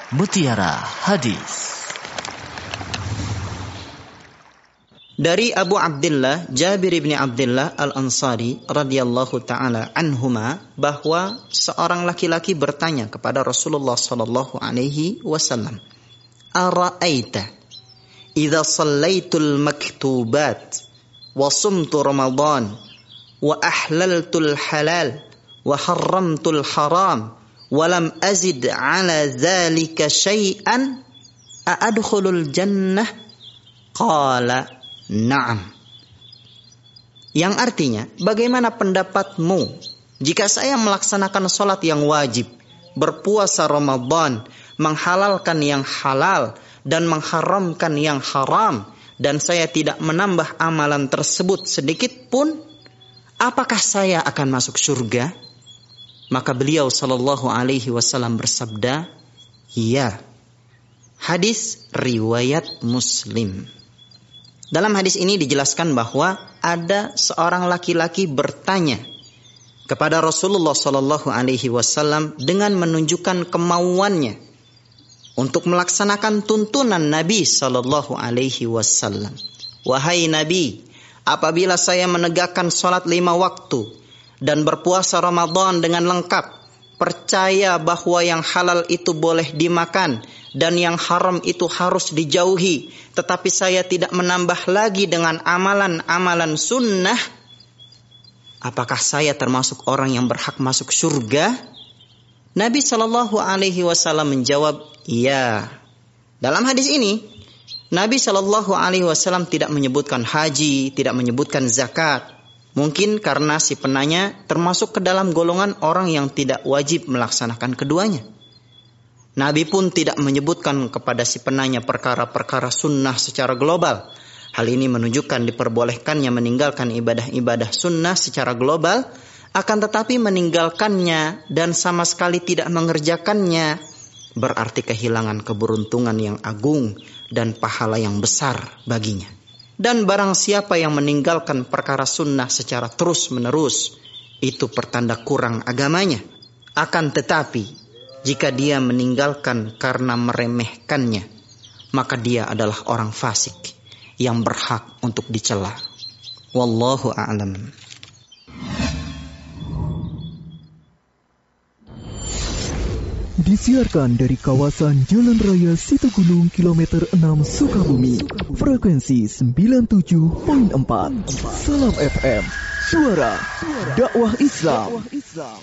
Mutiara Hadis. Dari Abu Abdullah Jabir bin Abdullah Al-Ansari radhiyallahu taala anhuma bahwa seorang laki-laki bertanya kepada Rasulullah sallallahu alaihi wasallam, "Ara'aita idza shallaitul maktubat wa sumtu Ramadan wa ahlaltul halal wa harramtul haram wa lam azid ala dzalika syai'an a'adkhulul jannah?" Qala na'am. Yang artinya, bagaimana pendapatmu jika saya melaksanakan sholat yang wajib, berpuasa Ramadan, menghalalkan yang halal dan mengharamkan yang haram, dan saya tidak menambah amalan tersebut sedikit pun, apakah saya akan masuk surga? Maka beliau sallallahu alaihi wasallam bersabda, "Ya." Hadis riwayat Muslim. Dalam hadis ini dijelaskan bahwa ada seorang laki-laki bertanya kepada Rasulullah sallallahu alaihi wasallam dengan menunjukkan kemauannya untuk melaksanakan tuntunan Nabi sallallahu alaihi wasallam. "Wahai Nabi, apabila saya menegakkan salat 5 waktu dan berpuasa Ramadan dengan lengkap, percaya bahwa yang halal itu boleh dimakan dan yang haram itu harus dijauhi, tetapi saya tidak menambah lagi dengan amalan-amalan sunnah, apakah saya termasuk orang yang berhak masuk surga?" Nabi sallallahu alaihi wasallam menjawab, "Ya." Dalam hadis ini, Nabi sallallahu alaihi wasallam tidak menyebutkan haji, tidak menyebutkan zakat. Mungkin karena si penanya termasuk ke dalam golongan orang yang tidak wajib melaksanakan keduanya. Nabi pun tidak menyebutkan kepada si penanya perkara-perkara sunnah secara global. Hal ini menunjukkan diperbolehkannya meninggalkan ibadah-ibadah sunnah secara global, akan tetapi meninggalkannya dan sama sekali tidak mengerjakannya berarti kehilangan keberuntungan yang agung dan pahala yang besar baginya. Dan barang siapa yang meninggalkan perkara sunnah secara terus-menerus, itu pertanda kurang agamanya. Akan tetapi, jika dia meninggalkan karena meremehkannya, maka dia adalah orang fasik yang berhak untuk dicela. Wallahu a'lam. Disiarkan dari kawasan Jalan Raya Situgunung kilometer 6 Sukabumi, frekuensi 97.4. Salam FM, suara dakwah Islam.